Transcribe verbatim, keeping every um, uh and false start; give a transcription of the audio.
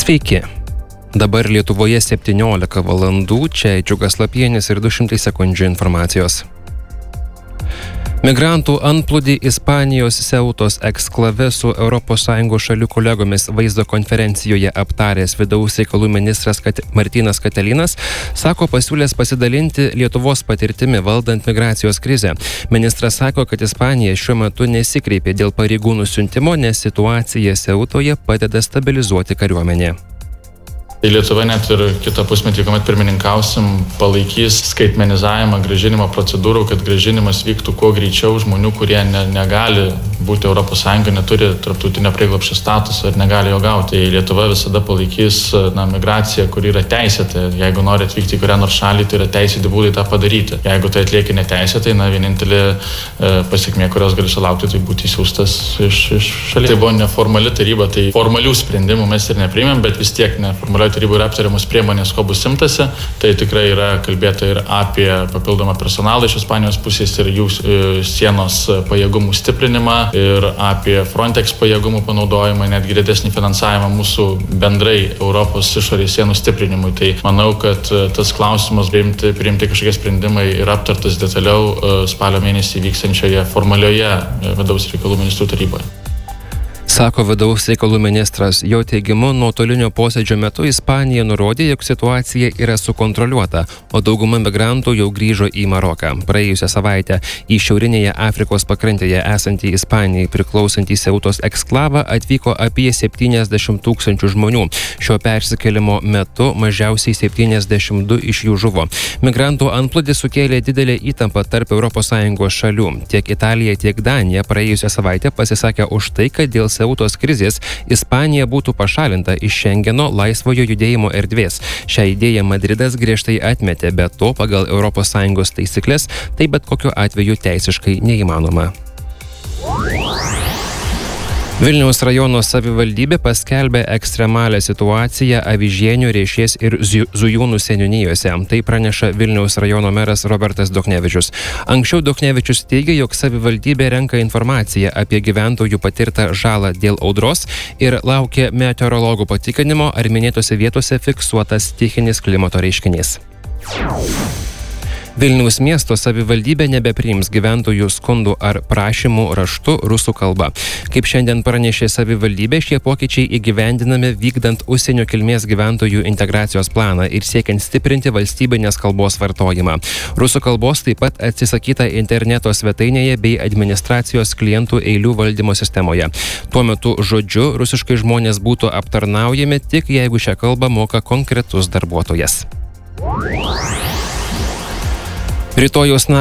Sveiki. Dabar Lietuvoje septyniolika valandų, čia Džiugas Lapienis ir du šimtai sekundžių informacijos. Migrantų antplūdį Ispanijos Seutos eksklave su Europos Sąjungos šalių kolegomis vaizdo konferencijoje aptaręs vidaus reikalų ministras Martynas Katelinas sako pasiūlęs pasidalinti Lietuvos patirtimi valdant migracijos krizę. Ministras sako, kad Ispanija šiuo metu nesikreipė dėl pareigūnų siuntimo, nes situacija Seutoje padeda stabilizuoti kariuomenę. Lietuva net ir kitą pusmetį, kuomet pirmininkausim, palaikys skaitmenizavimą, grąžinimo procedūrų, kad grąžinimas vyktų kuo greičiau žmonių, kurie ne, negali būti Europos Sąjungoje, neturi tarptautinio prieglobsčio statuso ir negali jo gauti. Tai Lietuva visada palaikys na, migraciją, kuri yra teisėta. Jeigu nori atvykti į kurią nors šalį, tai yra teisėti būdai tą padaryti. Jeigu tai atlieki neteisėtai, na, vienintelė e, pasiekmė, kurios gali sulaukti, tai būti įsiųstas iš, iš šalies. Tai buvo neformali taryba, tai formalių sprendimų mes ir nepriėmėm, bet vis tiek neformalioje taryboje yra aptariamos priemonės, ko bus imtasi. Tai tikrai yra kalbėta ir apie papildomą personalą iš Ispanijos pusės ir jų e, sienos pajėgumų stiprinimą ir apie Frontex pajėgumų panaudojimą, netgi didesnį finansavimą mūsų bendrai Europos išorės sienų stiprinimui. Tai manau, kad tas klausimas priimti, priimti kažkokie sprendimai yra aptartas detaliau e, spalio mėnesį vykstančioje formalioje e, vidaus reikalų ministrų taryboje. Sako vidaus reikalų ministras. Jo teigimu, nuotolinio posėdžio metu Ispanija nurodė, jog situacija yra sukontroliuota, o dauguma migrantų jau grįžo į Maroką. Praėjusią savaitę į šiaurinėje Afrikos pakrantėje esantį Ispanijai priklausantį Seutos eksklavą atvyko apie septyniasdešimt tūkstančių žmonių. Šio persikėlimo metu mažiausiai septyniasdešimt du iš jų žuvo. Migrantų antplūdis sukėlė didelę įtampą tarp Europos Sąjungos šalių. Tiek Italija, tiek Danija praėjusią savaitę pasisakė už tai, kad dėl Seutos krizės Ispanija būtų pašalinta iš Šengeno laisvojo judėjimo erdvės. Šią idėją Madridas griežtai atmetė, bet to pagal Europos Sąjungos taisyklės tai bet kokiu atveju teisiškai neįmanoma. Vilniaus rajono savivaldybė paskelbė ekstremalią situaciją Avižienių, Riešės ir Zujūnų seniūnijose. Tai praneša Vilniaus rajono meras Robertas Duchnevičius. Anksčiau Duchnevičius teigė, jog savivaldybė renka informaciją apie gyventojų patirtą žalą dėl audros ir laukia meteorologų patikrinimo, ar minėtose vietose fiksuotas stichinis klimato reiškinys. Vilniaus miesto savivaldybė nebepriims gyventojų skundų ar prašymų raštu rusų kalba. Kaip šiandien pranešė savivaldybė, šie pokyčiai įgyvendinami vykdant užsienio kilmės gyventojų integracijos planą ir siekiant stiprinti valstybinės kalbos vartojimą. Rusų kalbos taip pat atsisakyta interneto svetainėje bei administracijos klientų eilių valdymo sistemoje. Tuo metu žodžiu rusiškai žmonės būtų aptarnaujami tik jeigu šią kalbą moka konkretus darbuotojas. Rytojaus